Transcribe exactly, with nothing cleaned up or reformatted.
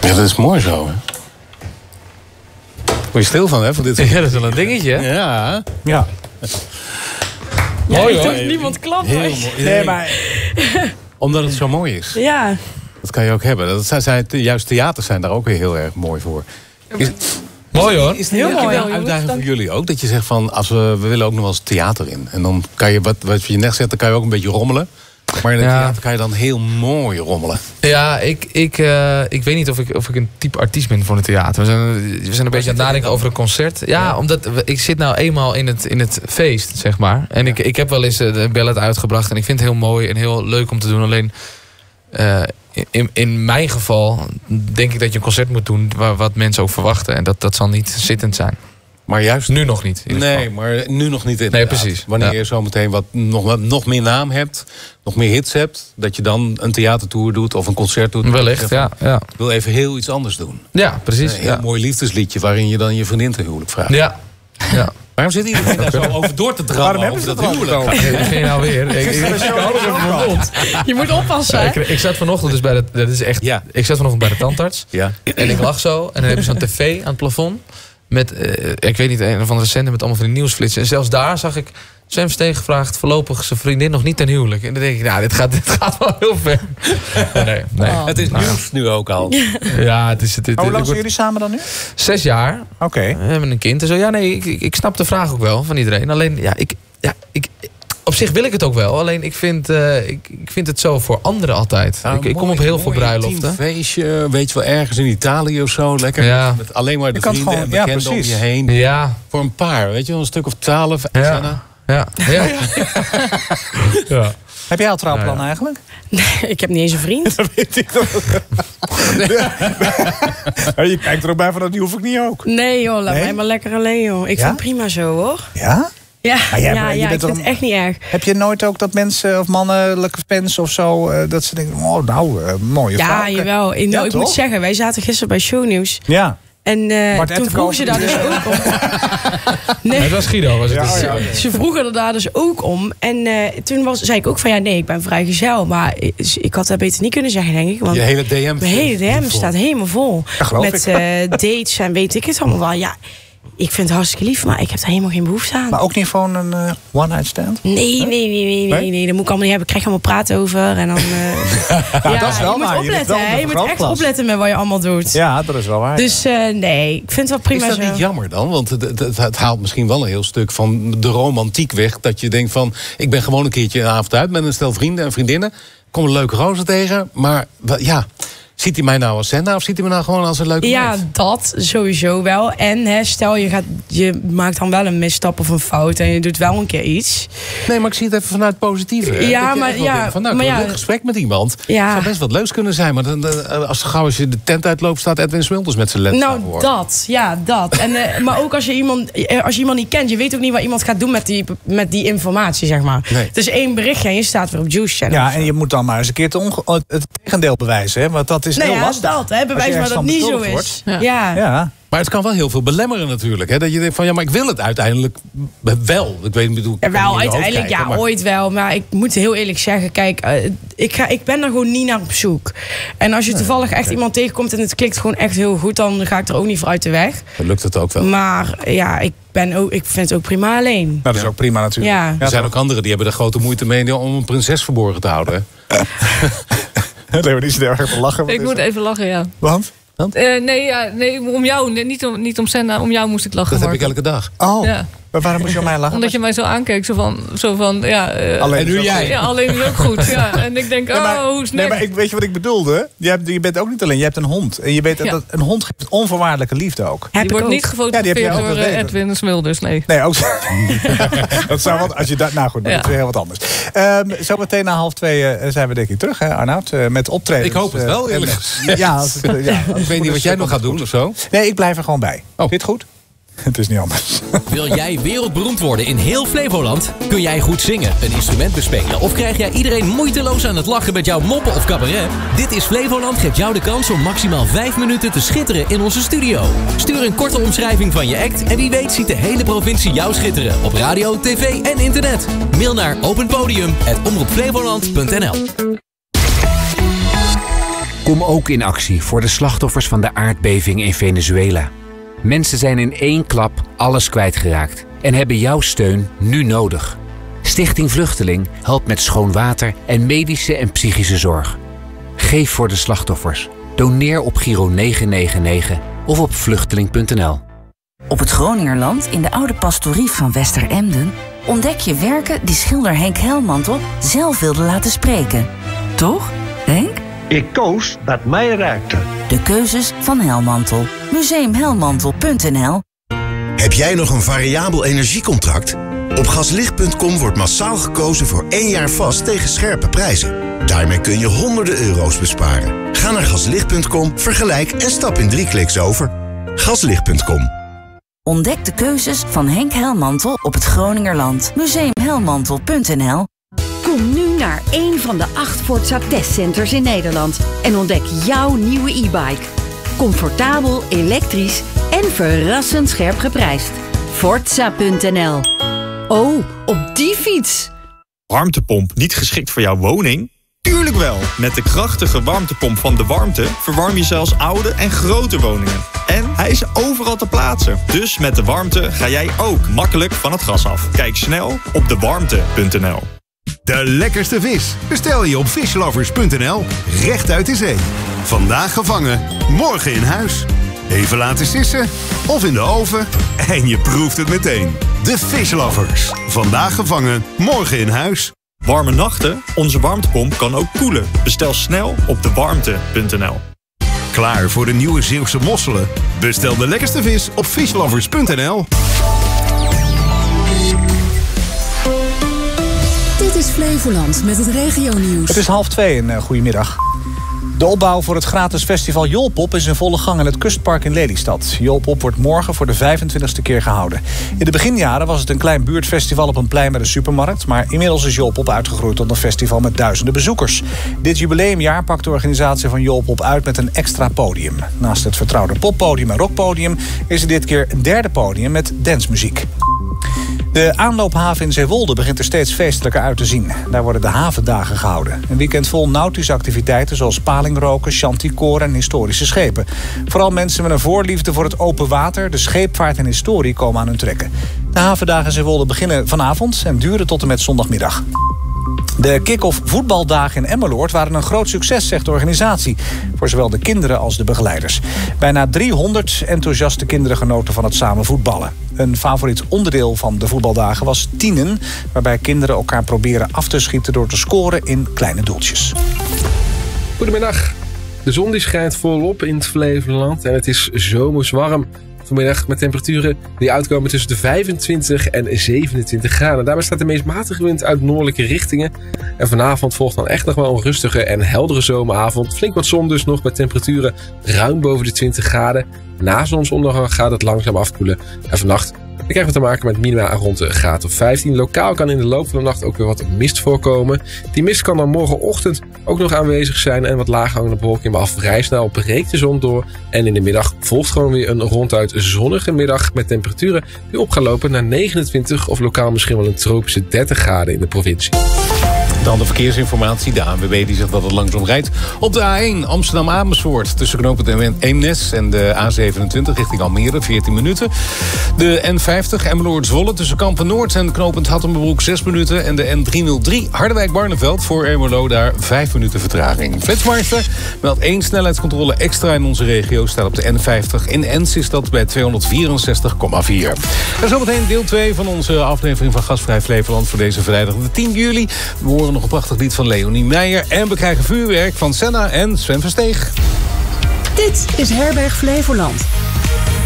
Ja, dat is mooi zo, hè? Word je stil van, hè? Van dit... Ja, dat is wel een dingetje, hè? Ja. Ja. Ja, Mooi, ik hoor. dacht, niemand klapt. Heel hoor. mooi. Nee, maar... Omdat het zo mooi is. Ja. Dat kan je ook hebben. Dat zijn, zijn, juist theaters zijn daar ook weer heel erg mooi voor. Is, Mooi hoor. Is het Heel een mooi. uitdaging voor jullie ook? Dat je zegt van, als we, we willen ook nog wel eens theater in. En dan kan je, wat, wat je net zegt, dan kan je ook een beetje rommelen. Maar in het Ja. theater kan je dan heel mooi rommelen. Ja, ik, ik, uh, ik weet niet of ik, of ik een type artiest ben voor het theater. We zijn, we zijn een beetje aan het nadenken over een concert. Ja, ja. omdat we, ik zit nou eenmaal in het, in het feest, zeg maar. En ja. ik, ik heb wel eens de ballet uitgebracht. En ik vind het heel mooi en heel leuk om te doen. Alleen, uh, in, in mijn geval denk ik dat je een concert moet doen waar wat mensen ook verwachten. En dat, dat zal niet zittend zijn. Maar juist... Nu nog niet. In nee, maar nu nog niet. Nee, precies. Wanneer ja. je zometeen wat, nog, nog meer naam hebt, nog meer hits hebt, dat je dan een theatertour doet of een concert doet. Wellicht, ja, ja. Ik wil even heel iets anders doen. Ja, precies. Een heel ja. mooi liefdesliedje waarin je dan je vriendin te huwelijk vraagt. Ja. ja. Waarom zit iedereen daar zo over door te drammen? Waarom hebben ze dat dat huwelijk? Ja, begin je nou weer? Ik, ik, ik, ik, Je moet oppassen, hè? ik, ik zat vanochtend dus bij de, dat is echt, Ja. ik zat vanochtend bij de tandarts. Ja. En ik lag zo. En dan heb je zo'n tv aan het plafond. Met, uh, ik weet niet, een of andere zender met allemaal van die nieuwsflitsen. En zelfs daar zag ik Sam Steen gevraagd voorlopig zijn vriendin nog niet ten huwelijk. En dan denk ik, nou, dit gaat, dit gaat wel heel ver. Nee, nee. Oh. Het is nou, nieuws nu ook al. Ja, het is... Het, het, Hoe lang het, zijn jullie samen dan nu? Zes jaar. Oké. Okay. We hebben een kind en zo. Ja, nee, ik, ik, ik snap de vraag ook wel van iedereen. Alleen, ja, ik... Ja, ik op zich wil ik het ook wel. Alleen ik vind, uh, ik, ik vind het zo voor anderen altijd. Nou, ik, ik kom mooi, op heel veel mooi bruiloften. Een feestje, weet je wel, ergens in Italië of zo. Lekker Ja. met alleen maar de Je kan vrienden gewoon- en ja, bekenden om precies. je heen. Ja, Voor een paar, weet je wel, een stuk of twaalf. Ja. Ja. ja, ja. ja. Heb jij al trouwplan Nou ja. eigenlijk? Nee, ik heb niet eens een vriend. Dat weet ik toch. Je kijkt er ook bij van, dat die hoef ik niet ook. Nee joh, laat Nee? mij maar lekker alleen joh. Ik Ja? vind het prima zo hoor. Ja? Ja, Maar jij- ja, maar je ja bent ik toch vind het echt niet erg. Heb je nooit ook dat mensen of mannelijke fans of zo, uh, dat ze denken, oh nou, uh, mooie vrouw. Ja, jawel. Ik, nou, ik toch? moet zeggen, wij zaten gisteren bij Shownieuws. Ja. En uh, Bart toen Ettenkoop. vroegen ze daar dus ook om. Nee, Het was Guido. Was het Ja, dus. ja, ja. ze vroegen er daar dus ook om. En uh, toen was, zei ik ook van ja, nee, ik ben vrijgezel. Maar ik, ik had dat beter niet kunnen zeggen, denk ik. Want Je hele D M. mijn hele D M staat helemaal vol. Ja, geloof met ik. uh, dates en weet ik het allemaal wel. Ja, ik vind het hartstikke lief, maar ik heb daar helemaal geen behoefte aan. Maar ook niet gewoon een uh, one-night stand? Nee, nee, nee, nee, nee, Nee? nee. Dat moet ik allemaal niet hebben. Ik krijg allemaal praten over. En dan. Uh, Nou, dat is wel je moet waar. Je bent opletten, wel hè? een Je moet echt vergrootglas. opletten met wat je allemaal doet. Ja, dat is wel waar. Dus uh, nee, ik vind het wel prima Is dat zo. niet jammer dan? Want het, het, het haalt misschien wel een heel stuk van de romantiek weg. Dat je denkt van, ik ben gewoon een keertje een avond uit met een stel vrienden en vriendinnen. Kom een leuke roze tegen. Maar wa- ja, ziet hij mij nou als Senna of ziet hij me nou gewoon als een leuke Ja, meid? dat sowieso wel. En hè, stel je, gaat, je maakt dan wel een misstap of een fout en je doet wel een keer iets. Nee, maar ik zie het even vanuit het positieve. hè. Ja, Dat je maar echt wel ja, denkt van, nou, ik maar heb een ja. leuk gesprek met iemand. Ja. Het zou best wat leuks kunnen zijn. Maar dan, dan, als, gauw als je de tent uitloopt, staat Edwin Smulders met zijn led. Nou, dat. Ja, dat. En, uh, maar ook als je, iemand, eh, als je iemand niet kent, je weet ook niet wat iemand gaat doen met die, met die informatie, zeg maar. Nee. Het is één berichtje en je staat weer op Juice Channel. Ja, en je moet dan maar eens een keer het, onge- het tegendeel bewijzen, hè? Want dat is Nee, heel ja, lastig. dat. Hè, bewijs je maar dat ergens het niet van zo beschuldigd is. wordt. Ja. Ja. Maar het kan wel heel veel belemmeren natuurlijk. Hè? Dat je denkt van, ja, maar ik wil het uiteindelijk wel. Ik weet niet hoe. Ja, wel, uiteindelijk, ja, maar... ooit wel. Maar ik moet heel eerlijk zeggen, kijk, uh, ik, ga, ik ben er gewoon niet naar op zoek. En als je toevallig echt iemand tegenkomt en het klikt gewoon echt heel goed, dan ga ik er ook niet voor uit de weg. Dan lukt het ook wel. Maar ja, ik, ben ook, ik vind het ook prima alleen. Nou, dat is ook prima natuurlijk. Ja. Er zijn ook anderen die hebben er grote moeite mee om een prinses verborgen te houden. Nee, maar die zit er erg te lachen. Wat Ik is moet dat? even lachen, ja. Want? Uh, nee, ja, nee, om jou, nee, niet om, niet om Senna, om jou moest ik lachen. Dat heb ik Marco. elke dag. Oh, Ja. maar waarom moest je om mij lachen? Omdat je mij zo aankeek, zo van, zo van ja... Uh, Alleen En nu zo- jij. Ja, alleen is ook goed. Ja. En ik denk, Nee, maar, oh, hoe snel. nee, maar ik, weet je wat ik bedoelde? Je, hebt, je bent ook niet alleen, je hebt een hond. En je weet dat, Ja. dat een hond geeft onvoorwaardelijke liefde ook. Heb Die ik wordt ook. niet Ja, gefotografeerd die heb jij ook, door dat uh, weet ik. Edwin Smulders, nee. Nee, ook zo. Dat zou wat, als je dat, nou goed, dat Ja. is weer heel wat anders. Um, zo meteen na half twee uh, zijn we denk ik terug, hè, Arnoud? Uh, met optreden. Ik hoop het wel, eerlijk gezegd. Ja, als het, uh, ja, als Ik weet niet wat jij nog gaat doen of zo. Nee, ik blijf er gewoon bij. Oh. Vind je het goed? Het is niet anders. Wil jij wereldberoemd worden in heel Flevoland? Kun jij goed zingen, een instrument bespelen of krijg jij iedereen moeiteloos aan het lachen met jouw moppen of cabaret? Dit is Flevoland geeft jou de kans om maximaal vijf minuten te schitteren in onze studio. Stuur een korte omschrijving van je act en wie weet ziet de hele provincie jou schitteren op radio, tv en internet. Mail naar openpodium at omroepflevoland punt n l. Kom ook in actie voor de slachtoffers van de aardbeving in Venezuela. Mensen zijn in één klap alles kwijtgeraakt en hebben jouw steun nu nodig. Stichting Vluchteling helpt met schoon water en medische en psychische zorg. Geef voor de slachtoffers. Doneer op Giro negen negen negen of op vluchteling punt n l. Op het Groningerland in de oude pastorie van Westeremden ontdek je werken die schilder Henk Helmantel zelf wilde laten spreken. Toch, Henk? Ik koos wat mij raakte. De keuzes van Helmantel. museum helmantel punt n l. Heb jij nog een variabel energiecontract? Op gaslicht punt com wordt massaal gekozen voor één jaar vast tegen scherpe prijzen. Daarmee kun je honderden euro's besparen. Ga naar gaslicht punt com, vergelijk en stap in drie kliks over. gaslicht punt com. Ontdek de keuzes van Henk Helmantel op het Groningerland. museum helmantel punt n l. Kom nu naar één van de acht Forza testcenters in Nederland en ontdek jouw nieuwe e-bike. Comfortabel, elektrisch en verrassend scherp geprijsd. Forza punt n l. Oh, op die fiets! Warmtepomp niet geschikt voor jouw woning? Tuurlijk wel! Met de krachtige warmtepomp van De Warmte verwarm je zelfs oude en grote woningen. En hij is overal te plaatsen. Dus met De Warmte ga jij ook makkelijk van het gas af. Kijk snel op de warmte punt n l. De lekkerste vis bestel je op fishlovers punt n l, recht uit de zee. Vandaag gevangen, morgen in huis. Even laten sissen of in de oven en je proeft het meteen. De Fishlovers. Vandaag gevangen, morgen in huis. Warme nachten? Onze warmtepomp kan ook koelen. Bestel snel op de warmte punt n l. Klaar voor de nieuwe Zeeuwse mosselen? Bestel de lekkerste vis op fishlovers punt n l. Dit is Flevoland met het regionieuws. Het is half twee en uh, goedemiddag. De opbouw voor het gratis festival Jolpop is in volle gang in het Kustpark in Lelystad. Jolpop wordt morgen voor de vijfentwintigste keer gehouden. In de beginjaren was het een klein buurtfestival op een plein bij de supermarkt, maar inmiddels is Jolpop uitgegroeid tot een festival met duizenden bezoekers. Dit jubileumjaar pakt de organisatie van Jolpop uit met een extra podium. Naast het vertrouwde poppodium en rockpodium is er dit keer een derde podium met dancemuziek. De aanloophaven in Zeewolde begint er steeds feestelijker uit te zien. Daar worden de havendagen gehouden. Een weekend vol nautische activiteiten zoals palingroken, chanticoren en historische schepen. Vooral mensen met een voorliefde voor het open water, de scheepvaart en historie komen aan hun trekken. De havendagen in Zeewolde beginnen vanavond en duren tot en met zondagmiddag. De kick-off voetbaldagen in Emmeloord waren een groot succes, zegt de organisatie. Voor zowel de kinderen als de begeleiders. Bijna driehonderd enthousiaste kinderen genoten van het samen voetballen. Een favoriet onderdeel van de voetbaldagen was tienen, waarbij kinderen elkaar proberen af te schieten door te scoren in kleine doeltjes. Goedemiddag. De zon die schijnt volop in het Flevoland en het is zomers warm. Vanmiddag met temperaturen die uitkomen tussen de vijfentwintig en zevenentwintig graden. Daarbij staat de meest matige wind uit noordelijke richtingen. En vanavond volgt dan echt nog wel een rustige en heldere zomeravond. Flink wat zon dus nog met temperaturen ruim boven de twintig graden. Na zonsondergang gaat het langzaam afkoelen. En vannacht krijgen we te maken met minima rond de graad of vijftien. Lokaal kan in de loop van de nacht ook weer wat mist voorkomen. Die mist kan dan morgenochtend ook nog aanwezig zijn en wat laaghangende bewolking, maar al vrij snel breekt de zon door. En in de middag volgt gewoon weer een ronduit zonnige middag met temperaturen die op gaan lopen naar negenentwintig of lokaal misschien wel een tropische dertig graden in de provincie. Dan de verkeersinformatie. De A N W B die zegt dat het langzaam rijdt. Op de A één Amsterdam-Amersfoort tussen knooppunt Eemnes en de A zevenentwintig richting Almere, veertien minuten. De N vijftig Emmeloord-Zwolle tussen Kampen-Noord en knooppunt Hattemerbroek, zes minuten. En de N driehonderddrie Harderwijk-Barneveld voor Ermelo daar vijf minuten vertraging. Flitsmeister meldt één snelheidscontrole extra in onze regio. Staat op de N vijftig. In Ens is dat bij tweehonderdvierenzestig komma vier. En zometeen deel twee van onze aflevering van Gastvrij Flevoland voor deze vrijdag de tien juli. We horen nog een prachtig lied van Leonie Meijer. En we krijgen vuurwerk van Senna en Sven Versteeg. Dit is Herberg Flevoland.